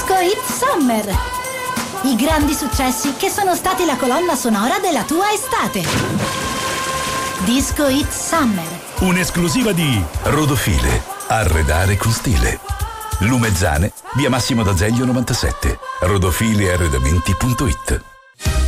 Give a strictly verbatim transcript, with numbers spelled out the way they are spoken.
Disco Hit Summer. I grandi successi che sono stati la colonna sonora della tua estate. Disco Hit Summer. Un'esclusiva di Rodofile. Arredare con stile. Lumezzane, via Massimo d'Azeglio novantasette. rodofile arredamenti punto it.